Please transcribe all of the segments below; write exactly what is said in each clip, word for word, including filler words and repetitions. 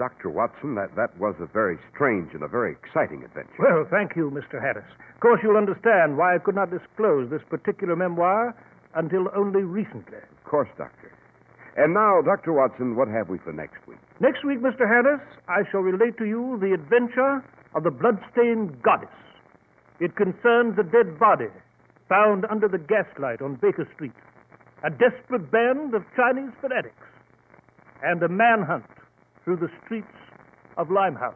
Doctor Watson, that, that was a very strange and a very exciting adventure. Well, thank you, Mister Harris. Of course, you'll understand why I could not disclose this particular memoir until only recently. Of course, Doctor. And now, Doctor Watson, what have we for next week? Next week, Mister Harris, I shall relate to you the adventure of the bloodstained goddess. It concerns a dead body found under the gaslight on Baker Street, a desperate band of Chinese fanatics, and a manhunt through the streets of Limehouse.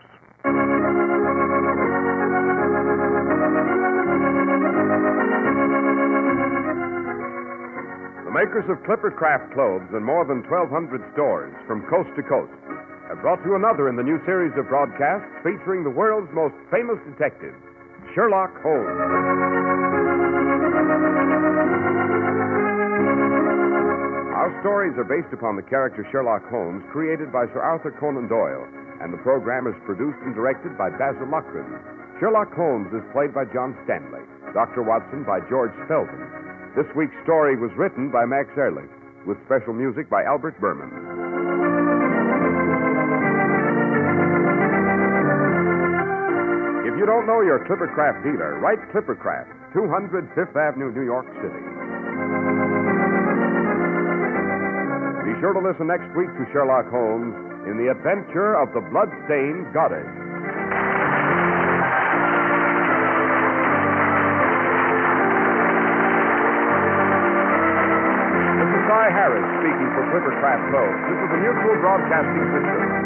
The makers of Clipper Craft clothes in more than twelve hundred stores from coast to coast have brought you another in the new series of broadcasts featuring the world's most famous detective, Sherlock Holmes. Our stories are based upon the character Sherlock Holmes, created by Sir Arthur Conan Doyle, and the program is produced and directed by Basil Loughrane. Sherlock Holmes is played by John Stanley, Doctor Watson by George Spelman. This week's story was written by Max Ehrlich, with special music by Albert Berman. If you don't know your Clippercraft dealer, write Clippercraft, two hundred Fifth Avenue, New York City. Be sure to listen next week to Sherlock Holmes in the adventure of the blood-stained goddess. This is Cy Harris speaking for Clippercraft Clothes. This is the Mutual Broadcasting System.